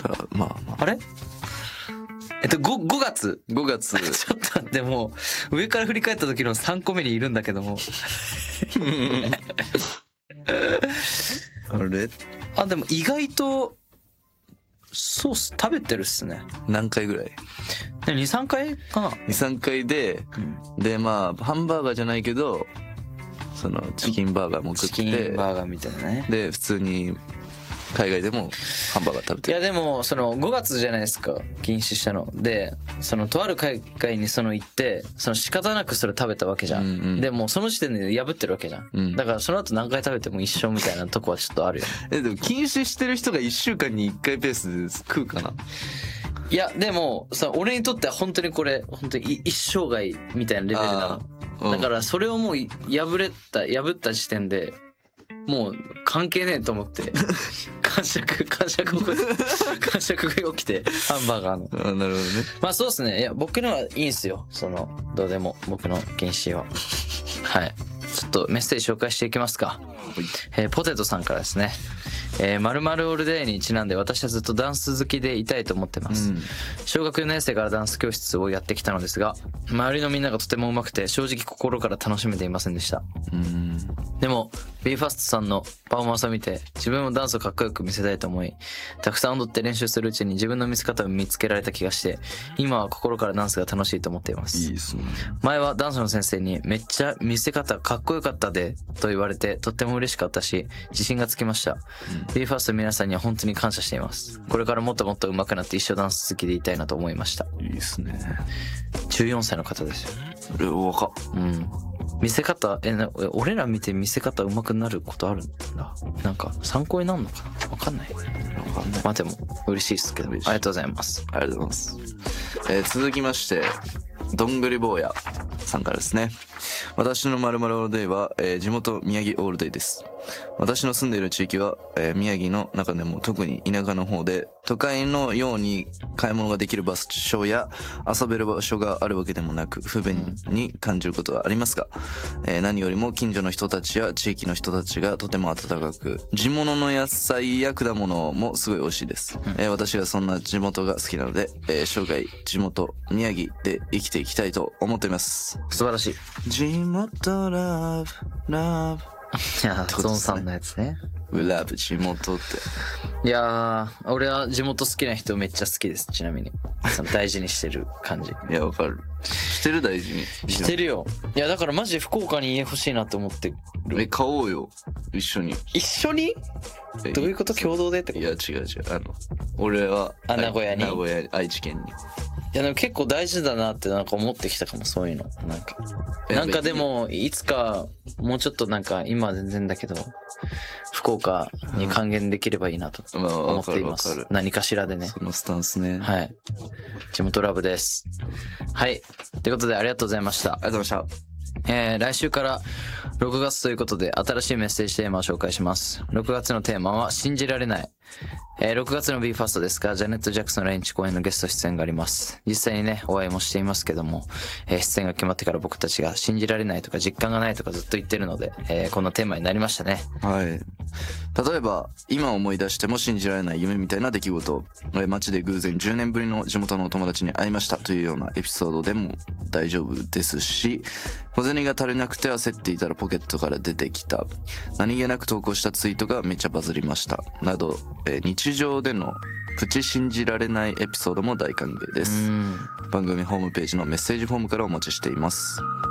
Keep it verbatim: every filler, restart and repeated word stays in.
まあまああれえっと 5, 5月ごがつちょっと待って、もう上から振り返った時のさんこめにいるんだけどもあれあ、でも意外とソース食べてるっすね。 何回ぐらい？ にさんかいかな。 にさんかいで、うん、でまあハンバーガーじゃないけどそのチキンバーガーも食って、 チキンバーガーみたいなね。 で普通に海外でもハンバーガー食べてる。 いやでもそのごがつじゃないですか、禁止したので、そのとある海外にその行ってその仕方なくそれ食べたわけじゃん、うんうん、でもその時点で破ってるわけじゃん、うん、だからその後何回食べても一緒みたいなとこはちょっとあるよえでも禁止してる人がいっしゅうかんにいっかいペースで食うかな。 いやでもさ、俺にとっては本当にこれ本当に一生涯みたいなレベルなの、うん、だからそれをもう破れた破った時点でもう関係ねえと思って感触感触感触が起きてハンバーガーの。 あ、なるほどね。 まあそうっすね。いや僕のはいいんすよ、そのどうでも僕の禁止ははい。ちょっとメッセージ紹介していきますか。えー、ポテトさんからですね。えー、〇〇オールデイにちなんで私はずっとダンス好きでいたいと思ってます、うん、小学よねん生からダンス教室をやってきたのですが、周りのみんながとても上手くて正直心から楽しめていませんでした。うん、でも ビーファースト さんのパフォーマンスを見て自分もダンスをかっこよく見せたいと思い、たくさん踊って練習するうちに自分の見せ方を見つけられた気がして、今は心からダンスが楽しいと思っています。 いいですね。 前はダンスの先生にめっちゃ見せ方かっこよかったでと言われてとっても嬉しかったし自信がつきました、うん、ビーファースト 皆さんには本当に感謝しています。これからもっともっと上手くなって一生ダンス好きでいたいなと思いました。 いいですね。 じゅうよんさいの方ですよ。 それ若っ。 うん。見せ方えな俺ら見て見せ方上手くなることあるんだ。なんか参考になるのかな、わかんない。わかんない。まあでも嬉しいですけど、ありがとうございます。 ありがとうございます。えー、続きましてどんぐり坊やさんからですね。私の〇〇オールデイは、えー、地元宮城オールデイです。私の住んでいる地域は、えー、宮城の中でも特に田舎の方で、都会のように買い物ができる場所や遊べる場所があるわけでもなく不便に感じることはありますが、えー、何よりも近所の人たちや地域の人たちがとても温かく、地物の野菜や果物もすごい美味しいです、えー、私はそんな地元が好きなので、えー、生涯地元宮城で生きていきたいと思っています。 素晴らしい。 地元ラブラブいやー、ゾンさんのやつね。 ラブ地元って。 いやー、俺は地元好きな人めっちゃ好きです。ちなみにその大事にしてる感じ。 いや、わかる。してる、大事にしてるよ。いやだからマジで福岡に家欲しいなって思ってる。 え、買おうよ一緒に。 一緒に？どういうこと？共同でってこと？ いや違う違う、あの俺はあ名古屋に、 名古屋、愛知県に。 いやでも結構大事だなってなんか思ってきたかも、そういうの。なんかなんかでもいつかもうちょっとなんか今は全然だけど福岡に還元できればいいなと思っています、うん、何かしらでね。 そのスタンスね。 はい、地元ラブです。はい、ということでありがとうございました。 ありがとうございました。 えー、来週からろくがつということで新しいメッセージテーマを紹介します。ろくがつのテーマは信じられない。えー、ろくがつの ビーファースト ですが、ジャネット・ジャクソン来日公演のゲスト出演があります。実際にね、お会いもしていますけども、えー、出演が決まってから僕たちが信じられないとか実感がないとかずっと言ってるので、えー、こんなテーマになりましたね。 はい。例えば、今思い出しても信じられない夢みたいな出来事、えー、街で偶然じゅうねんぶりの地元のお友達に会いましたというようなエピソードでも大丈夫ですし、小銭が足りなくて焦っていたらポケットから出てきた、何気なく投稿したツイートがめっちゃバズりましたなど、えー、日常でのプチ信じられないエピソードも大歓迎です。番組ホームページのメッセージフォームからお待ちしています。